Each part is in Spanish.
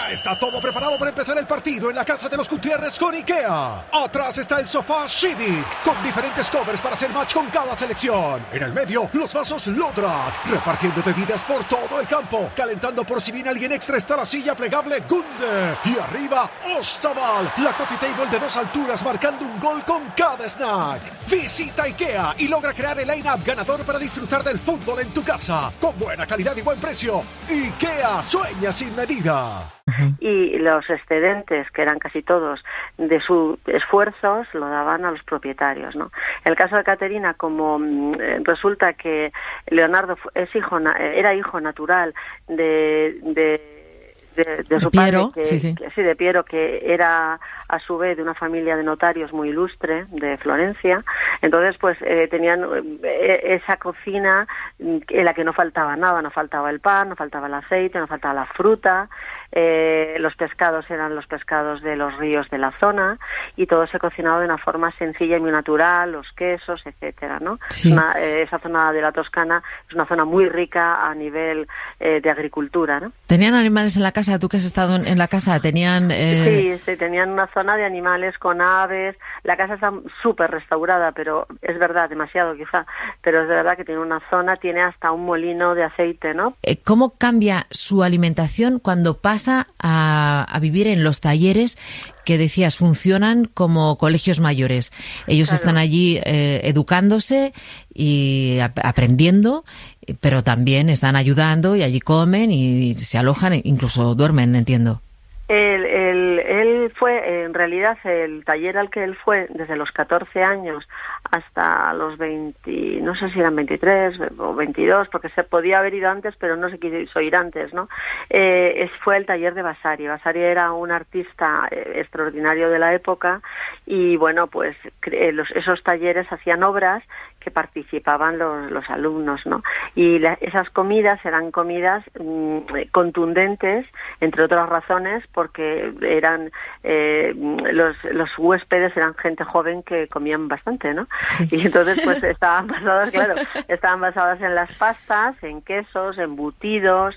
Ya está todo preparado para empezar el partido en la casa de los Gutiérrez con IKEA. Atrás está el sofá Civic, con diferentes covers para hacer match con cada selección. En el medio, los vasos Lodrat, repartiendo bebidas por todo el campo. Calentando por si viene alguien extra está la silla plegable Gunde. Y arriba, Ostaval, la coffee table de 2 alturas marcando un gol con cada snack. Visita IKEA y logra crear el line-up ganador para disfrutar del fútbol en tu casa. Con buena calidad y buen precio. IKEA, sueña sin medida. Y los excedentes, que eran casi todos de sus esfuerzos, lo daban a los propietarios, ¿no? En el caso de Caterina, como resulta que Leonardo era hijo natural de su Piero, padre, sí. de Piero, que era a su vez de una familia de notarios muy ilustre de Florencia. Entonces pues tenían esa cocina en la que no faltaba nada, no faltaba el pan, no faltaba el aceite, no faltaba la fruta, los pescados eran los pescados de los ríos de la zona y todo se cocinaba de una forma sencilla y muy natural, los quesos, etcétera, ¿no? Sí. Esa zona de la Toscana es una zona muy rica a nivel de agricultura, ¿no? ¿Tenían animales en la casa? ¿Tú que has estado en la casa? ¿Tenían...? Sí, tenían una zona de animales con aves. La casa está súper restaurada, pero es verdad, demasiado quizá, pero es de verdad que tiene una zona, tiene hasta un molino de aceite, ¿no? ¿Cómo cambia su alimentación cuando pasa a vivir en los talleres que decías funcionan como colegios mayores? Ellos están allí educándose y aprendiendo, pero también están ayudando y allí comen y se alojan, incluso duermen, entiendo. Él fue, en realidad, el taller al que él fue desde los 14 años hasta los 20, no sé si eran 23 o 22, porque se podía haber ido antes, pero no se quiso ir antes, ¿no? Fue el taller de Vasari. Vasari era un artista extraordinario de la época y, bueno, pues esos talleres hacían obras que participaban los alumnos, ¿no? Y esas comidas eran comidas contundentes, entre otras razones, porque eran los huéspedes eran gente joven que comían bastante, ¿no? Sí. Y entonces pues estaban basadas en las pastas, en quesos, embutidos,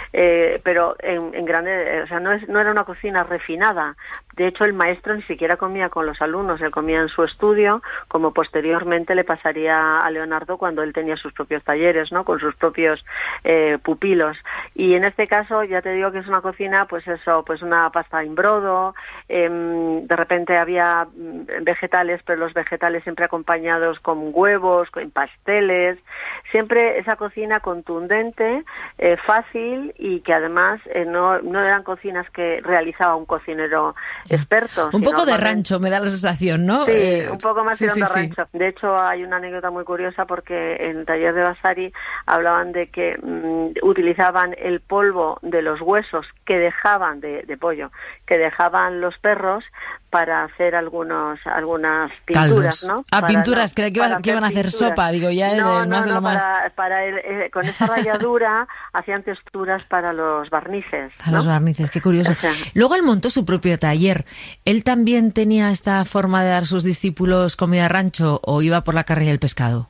pero en grande, o sea, no era una cocina refinada. De hecho, el maestro ni siquiera comía con los alumnos, él comía en su estudio, como posteriormente le pasaría a Leonardo cuando él tenía sus propios talleres, ¿no? Con sus propios pupilos. Y en este caso, ya te digo que es una cocina, pues eso, pues una pasta in brodo, de repente había vegetales, pero los vegetales siempre acompañados con huevos, con pasteles, siempre esa cocina contundente, fácil y que además no eran cocinas que realizaba un cocinero experto. Un poco de rancho, me da la sensación, ¿no? Sí, un poco más de rancho. Sí. De hecho, hay una anécdota muy curiosa porque en el taller de Vasari hablaban de que utilizaban el polvo de los huesos que dejaban de pollo, que dejaban los perros para hacer algunas pinturas, caldos, ¿no? Pinturas, creía que iban a hacer pinturas. Sopa, digo, ya más de lo más. Con esa ralladura hacían texturas para los barnices. Para los barnices, qué curioso. O sea, luego él montó su propio taller. ¿Él también tenía esta forma de dar a sus discípulos comida rancho o iba por la carne y el pescado?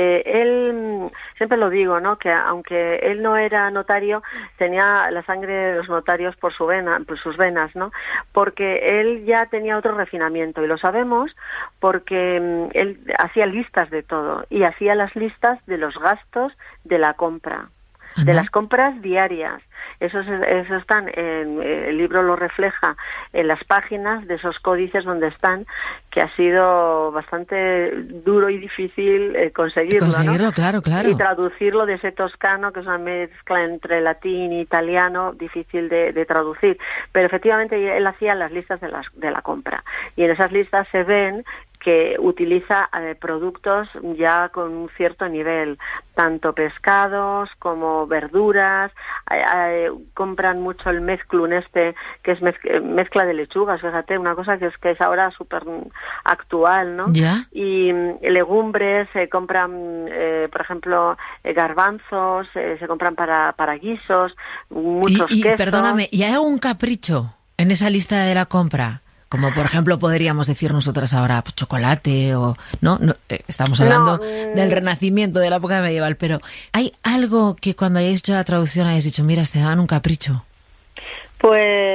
Él, siempre lo digo, ¿no? Que aunque él no era notario, tenía la sangre de los notarios por sus venas, ¿no? Porque él ya tenía otro refinamiento y lo sabemos porque él hacía listas de todo y hacía las listas de los gastos de la compra, de las compras diarias. Eso están el libro lo refleja en las páginas de esos códices donde están, que ha sido bastante duro y difícil conseguirlo, ¿no? Claro. Y traducirlo de ese toscano, que es una mezcla entre latín e italiano, difícil de traducir. Pero efectivamente él hacía las listas de la compra. Y en esas listas se ven que utiliza productos ya con un cierto nivel, tanto pescados como verduras, compran mucho el mezclun que es mezcla de lechugas, fíjate, una cosa que es ahora súper actual, ¿no? ¿Ya? Y legumbres, compran, por ejemplo, garbanzos, se compran para guisos, muchos quesos. Perdóname, ¿y hay algún capricho en esa lista de la compra? Como por ejemplo podríamos decir nosotras ahora pues, chocolate o no estamos hablando del Renacimiento, de la época medieval, pero ¿hay algo que cuando hayáis hecho la traducción hayáis dicho, mira, te daban un capricho? Pues